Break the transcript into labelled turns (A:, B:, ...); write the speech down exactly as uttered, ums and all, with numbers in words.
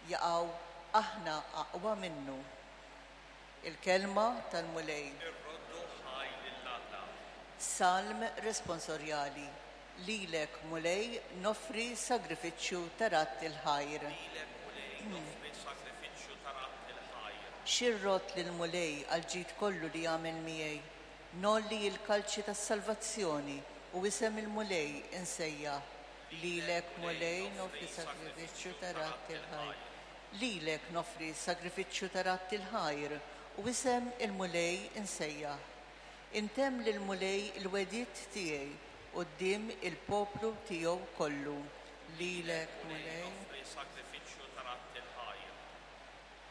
A: jaqgħu aħna aqwa minnu. Il-kelma tal-mulej. Salm responsorjali. Lilek mulej noffri sagrifiċċju tarat il-ħajr. Xirrot lil mulej għal-ġid kollu li jagħmel miegħi. Nolli il-kalċi tas-salvazzjoni u isem il-mulej insejjaħ. Lilek mulej noffri sagrifiċċju tarat il-ħajr. Lilek noffri sagrifiċċju tarat il-ħajr u isem il-mulej insejjaħ. Intemm lil mulej il-wedit tiegħi quddiem il-poplu tiegħu kollu. Lilek mulej